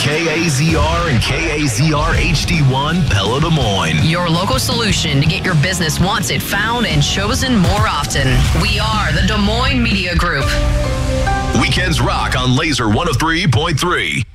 KAZR and KAZR HD1 Pella Des Moines. Your local solution to get your business wanted, found, and chosen more often. We are the Des Moines Media Group. Weekends rock on Laser 103.3.